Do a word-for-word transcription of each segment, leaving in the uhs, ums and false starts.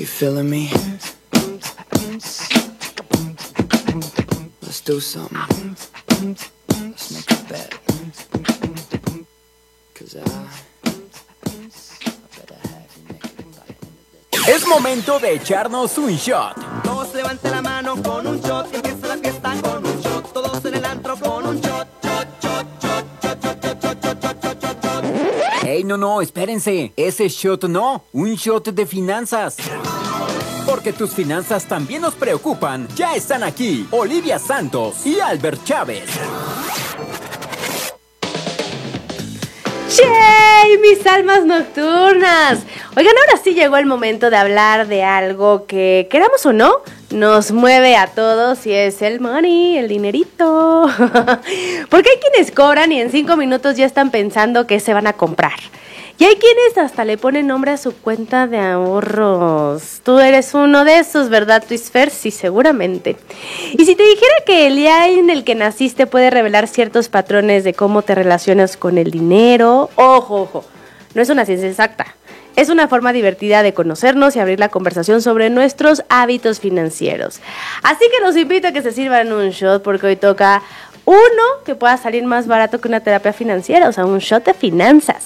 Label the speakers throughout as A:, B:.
A: feeling me? Let's do something. Let's make a bet. Cause I, I better have you make it by the end of the day.
B: Es momento de echarnos un shot.
C: Todos levanten la mano con un shot. Empieza la fiesta con un shot. Todos en el antro con un shot. Shot, shot, shot, shot, shot, shot, shot, shot, shot, shot, shot.
B: Ey, no, no, espérense. Ese shot no, un shot de finanzas. Porque tus finanzas también nos preocupan. Ya están aquí Olivia Santos y Albert Chávez.
D: ¡Yay! Mis almas nocturnas. Oigan, ahora sí llegó el momento de hablar de algo que, queramos o no, nos mueve a todos y es el money, el dinerito. Porque hay quienes cobran y en cinco minutos ya están pensando qué se van a comprar. Y hay quienes hasta le ponen nombre a su cuenta de ahorros. Tú eres uno de esos, ¿verdad, Twisfer? Sí, seguramente. Y si te dijera que el día en el que naciste puede revelar ciertos patrones de cómo te relacionas con el dinero, ojo, ojo, no es una ciencia exacta. Es una forma divertida de conocernos y abrir la conversación sobre nuestros hábitos financieros. Así que los invito a que se sirvan un shot porque hoy toca uno que pueda salir más barato que una terapia financiera, o sea, un shot de finanzas.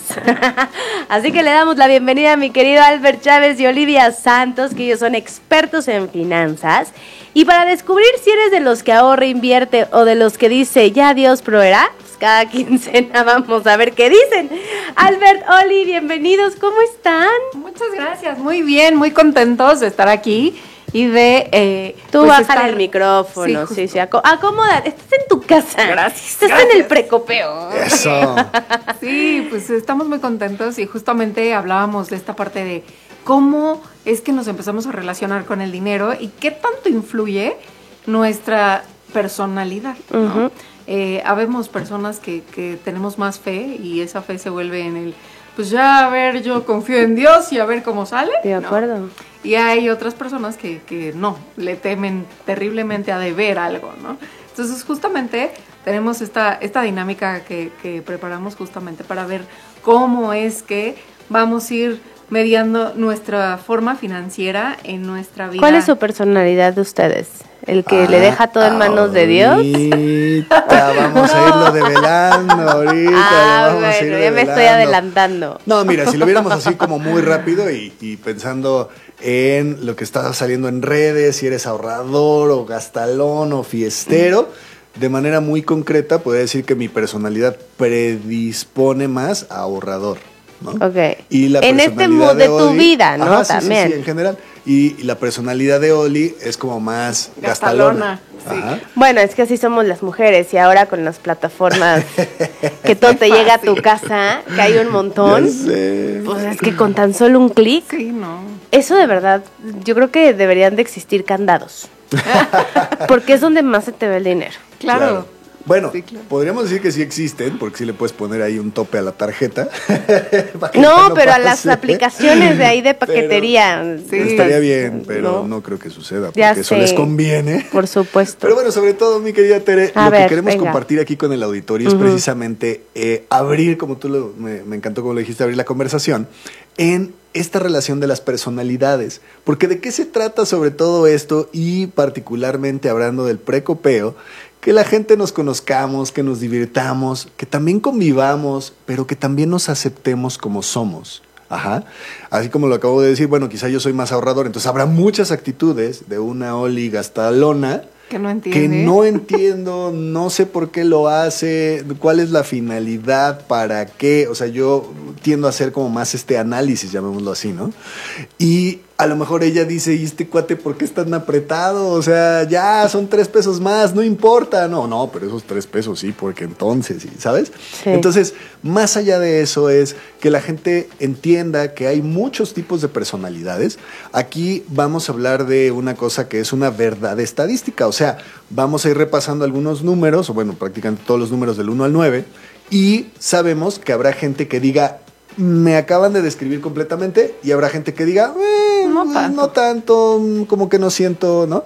D: Así que le damos la bienvenida a mi querido Albert Chávez y Olivia Santos, que ellos son expertos en finanzas. Y para descubrir si eres de los que ahorra, invierte o de los que dice, ya Dios proveerá, pues cada quincena vamos a ver qué dicen. Albert, Oli, bienvenidos, ¿cómo están?
E: Muchas gracias, muy bien, muy contentos de estar aquí. Y de... Eh,
D: Tú
E: pues
D: baja
E: estar...
D: el micrófono, sí,
E: sí,
D: sí, aco- acomoda, estás en tu casa.
E: Gracias,
D: Estás
E: gracias.
D: en el precopeo.
F: Eso.
E: Sí, pues estamos muy contentos y justamente hablábamos de esta parte de cómo es que nos empezamos a relacionar con el dinero y qué tanto influye nuestra personalidad, ¿no?
D: Ujú.
E: Eh, habemos personas que, que tenemos más fe y esa fe se vuelve en el, pues ya a ver, yo confío en Dios y a ver cómo sale.
D: De
E: ¿no?
D: acuerdo.
E: Y hay otras personas que, que no, le temen terriblemente a deber algo, ¿no? Entonces justamente tenemos esta, esta dinámica que, que preparamos justamente para ver cómo es que vamos a ir mediando nuestra forma financiera en nuestra vida.
D: ¿Cuál es su personalidad de ustedes? ¿El que
F: Ah,
D: le deja todo en manos de Dios?
F: Ahorita vamos a irlo develando, ahorita
D: Ah,
F: lo vamos a ir
D: bueno, ya me estoy
F: develando.
D: adelantando.
F: No, mira, si lo viéramos así como muy rápido y, y pensando en lo que está saliendo en redes, si eres ahorrador o gastalón o fiestero, de manera muy concreta podría decir que mi personalidad predispone más a ahorrador, ¿no?
D: Ok.
F: Y la
D: En este
F: personalidad
D: mood de tu
F: Oli-
D: vida, ¿no?
F: Ajá, sí,
D: También.
F: Sí, sí, en general. Y, y la personalidad de Oli es como más gastalona.
E: Gastalona, sí.
F: Ajá.
D: Bueno, es que así somos las mujeres y ahora con las plataformas que todo te llega a tu casa, que hay un montón,
F: Ya sé.
D: pues es que con tan solo un clic,
E: Sí, no.
D: eso de verdad, yo creo que deberían de existir candados, porque es donde más se te ve el dinero.
E: Claro.
F: Bueno,
E: Sí, claro.
F: podríamos decir que sí existen, porque sí le puedes poner ahí un tope a la tarjeta. para que
D: No,
F: ya
D: pero a las
F: pase.
D: aplicaciones de ahí de
F: Pero
D: paquetería.
E: Sí.
F: Estaría bien, pero
D: No.
F: no, creo que suceda, porque
D: Ya
F: eso
D: sé.
F: les conviene.
D: Por supuesto.
F: Pero bueno, sobre todo, mi querida Tere,
D: A
F: lo
D: ver,
F: que queremos
D: venga.
F: compartir aquí con el auditorio
D: Ujú.
F: es precisamente eh, abrir, como tú lo, me, me encantó como lo dijiste, abrir la conversación en esta relación de las personalidades. Porque de qué se trata sobre todo esto y particularmente hablando del precopeo, que la gente nos conozcamos, que nos divirtamos, que también convivamos, pero que también nos aceptemos como somos. Ajá. Así como lo acabo de decir, bueno, quizá yo soy más ahorrador, entonces habrá muchas actitudes de una Oli gastalona
E: Que no entiende.
F: que no entiendo, no sé por qué lo hace, cuál es la finalidad, para qué. O sea, yo tiendo a hacer como más este análisis, llamémoslo así, ¿no? Y a lo mejor ella dice, ¿y este cuate por qué es tan apretado? O sea, ya son tres pesos más, no importa. No, no, pero esos tres pesos sí, porque entonces, ¿sabes?
D: Sí.
F: Entonces, más allá de eso es que la gente entienda que hay muchos tipos de personalidades. Aquí vamos a hablar de una cosa que es una verdad estadística. O sea, vamos a ir repasando algunos números, o bueno, prácticamente todos los números del uno al nueve, y sabemos que habrá gente que diga, me acaban de describir completamente, y habrá gente que diga, eh,
E: No
F: no,
E: tanto.
F: tanto. no tanto, como que no siento, ¿no?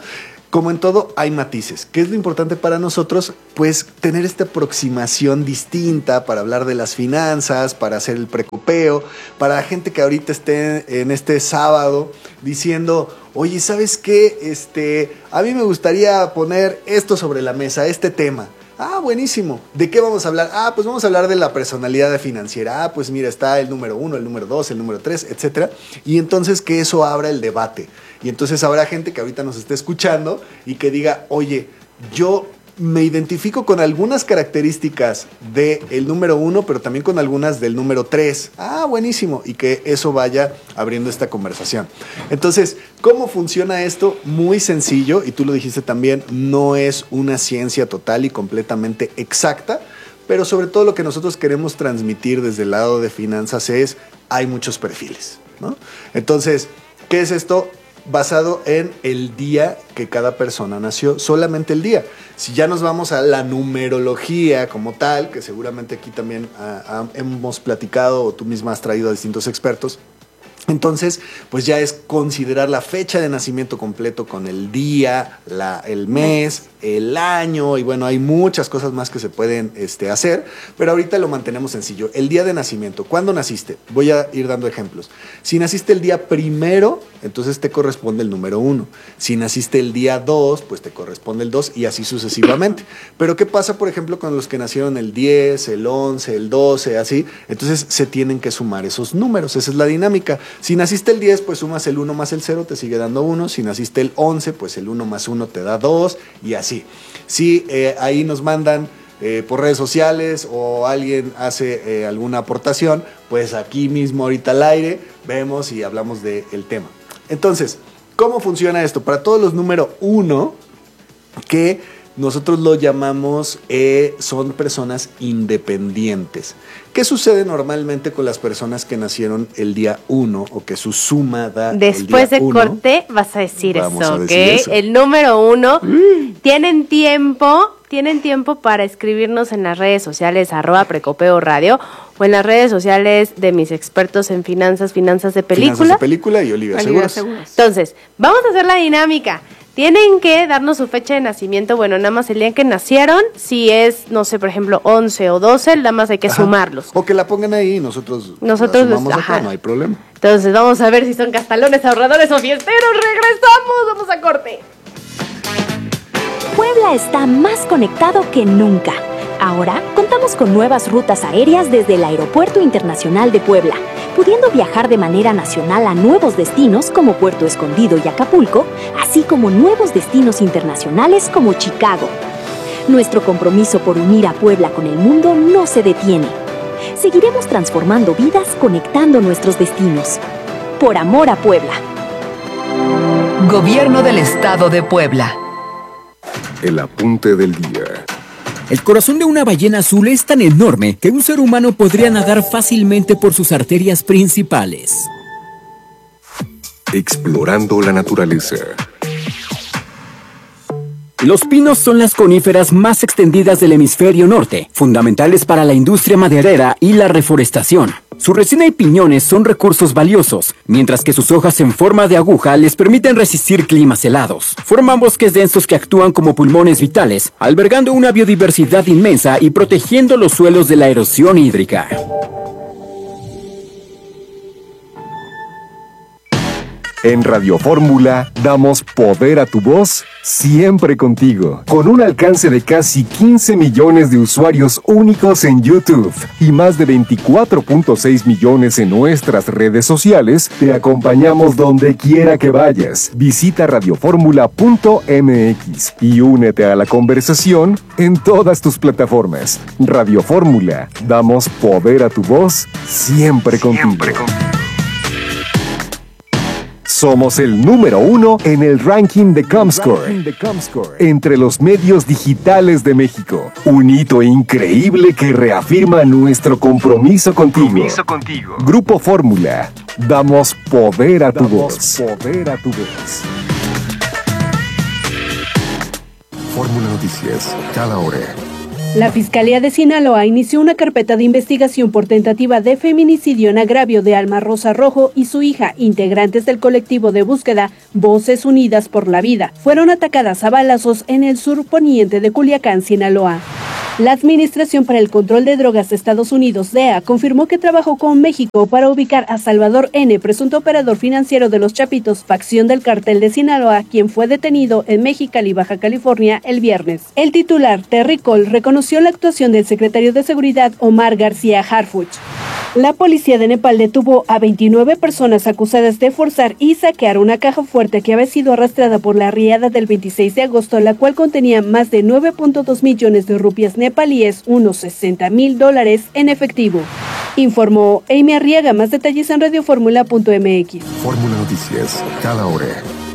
F: como en todo, hay matices. ¿Qué es lo importante para nosotros? Pues tener esta aproximación distinta para hablar de las finanzas, para hacer el precopeo, para la gente que ahorita esté en este sábado diciendo, oye, ¿sabes qué? Este, a mí me gustaría poner esto sobre la mesa, este tema. Ah, buenísimo. ¿De qué vamos a hablar? Ah, pues vamos a hablar de la personalidad financiera. Ah, pues mira, está el número uno, el número dos, el número tres, etcétera. Y entonces que eso abra el debate. Y entonces habrá gente que ahorita nos esté escuchando y que diga, oye, yo me identifico con algunas características del número uno, pero también con algunas del número tres. Ah, buenísimo. Y que eso vaya abriendo esta conversación. Entonces, ¿cómo funciona esto? Muy sencillo, y tú lo dijiste también, no es una ciencia total y completamente exacta, pero sobre todo lo que nosotros queremos transmitir desde el lado de finanzas es, hay muchos perfiles, ¿no? Entonces, ¿qué es esto? Basado en el día que cada persona nació, solamente el día. Si ya nos vamos a la numerología como tal, que seguramente aquí también uh, uh, hemos platicado o tú misma has traído a distintos expertos, entonces pues ya es considerar la fecha de nacimiento completo con el día, la, el mes, el año, y bueno, hay muchas cosas más que se pueden este, hacer, pero ahorita lo mantenemos sencillo. El día de nacimiento, ¿cuándo naciste? Voy a ir dando ejemplos. Si naciste el día primero, entonces te corresponde el número uno. Si naciste el día dos, pues te corresponde el dos y así sucesivamente. Pero ¿qué pasa, por ejemplo, con los que nacieron el diez, el once, el doce, así? Entonces se tienen que sumar esos números, esa es la dinámica. Si naciste el diez, pues sumas el uno más el cero, te sigue dando uno. Si naciste el once, pues el uno más uno te da dos y así. Si eh, ahí nos mandan eh, por redes sociales o alguien hace eh, alguna aportación, pues aquí mismo ahorita al aire vemos y hablamos del tema. Entonces, ¿cómo funciona esto? Para todos los número uno, que nosotros lo llamamos, eh, son personas independientes. ¿Qué sucede normalmente con las personas que nacieron el día uno o que su suma da
D: Después
F: el día
D: de
F: uno?
D: corte vas a decir
F: Vamos
D: eso,
F: a
D: ¿ok?
F: decir eso.
D: El número uno, mm. tienen tiempo, tienen tiempo para escribirnos en las redes sociales, arroba Precopeo Radio, o en las redes sociales de mis expertos en finanzas, finanzas de película.
F: Finanzas de película y Olivia
E: Olivia
F: Seguros.
E: Seguros.
D: Entonces, vamos a hacer la dinámica. Tienen que darnos su fecha de nacimiento, bueno, nada más el día en que nacieron, si es, no sé, por ejemplo, once o doce, nada más hay que
F: Ajá.
D: sumarlos.
F: O que la pongan ahí y nosotros,
D: Nosotros
F: la sumamos
D: les-
F: acá,
D: ajá.
F: no hay problema.
D: Entonces, vamos a ver si son gastalones, ahorradores o fiesteros. ¡Regresamos! ¡Vamos a corte!
G: Puebla está más conectado que nunca. Ahora contamos con nuevas rutas aéreas desde el Aeropuerto Internacional de Puebla, pudiendo viajar de manera nacional a nuevos destinos como Puerto Escondido y Acapulco, así como nuevos destinos internacionales como Chicago. Nuestro compromiso por unir a Puebla con el mundo no se detiene. Seguiremos transformando vidas conectando nuestros destinos. Por amor a Puebla.
H: Gobierno del Estado de Puebla.
I: El apunte del día.
B: El corazón de una ballena azul es tan enorme que un ser humano podría nadar fácilmente por sus arterias principales.
I: Explorando la naturaleza.
B: Los pinos son las coníferas más extendidas del hemisferio norte, fundamentales para la industria maderera y la reforestación. Su resina y piñones son recursos valiosos, mientras que sus hojas en forma de aguja les permiten resistir climas helados. Forman bosques densos que actúan como pulmones vitales, albergando una biodiversidad inmensa y protegiendo los suelos de la erosión hídrica.
I: En Radio Fórmula damos poder a tu voz siempre contigo. Con un alcance de casi quince millones de usuarios únicos en YouTube y más de veinticuatro punto seis millones en nuestras redes sociales, te acompañamos donde quiera que vayas. Visita radioformula punto m x y únete a la conversación en todas tus plataformas. Radio Fórmula, damos poder a tu voz siempre contigo. Siempre contigo. Somos el número uno en el ranking de Comscore, entre los medios digitales de México. Un hito increíble que reafirma nuestro compromiso contigo. Compromiso contigo. Grupo Fórmula, damos poder a tu voz. Poder a tu voz. Fórmula Noticias, cada hora.
J: La Fiscalía de Sinaloa inició una carpeta de investigación por tentativa de feminicidio en agravio de Alma Rosa Rojo y su hija, integrantes del colectivo de búsqueda Voces Unidas por la Vida. Fueron atacadas a balazos en el sur poniente de Culiacán, Sinaloa. La Administración para el Control de Drogas de Estados Unidos, D E A, confirmó que trabajó con México para ubicar a Salvador N., presunto operador financiero de los Chapitos, facción del cártel de Sinaloa, quien fue detenido en Mexicali, Baja California, el viernes. El titular, Terry Cole, reconoció la actuación del secretario de Seguridad, Omar García Harfuch. La policía de Nepal detuvo a veintinueve personas acusadas de forzar y saquear una caja fuerte que había sido arrastrada por la riada del veintiséis de agosto, la cual contenía más de nueve punto dos millones de rupias nepalíes, unos sesenta mil dólares en efectivo. Informó Amy Arriaga. Más detalles en radioformula punto m x.
I: Fórmula Noticias, cada hora.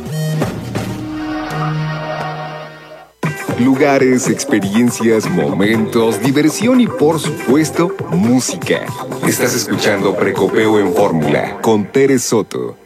I: Lugares, experiencias, momentos, diversión y por supuesto, música. Estás escuchando Precopeo en Fórmula con Tere Soto.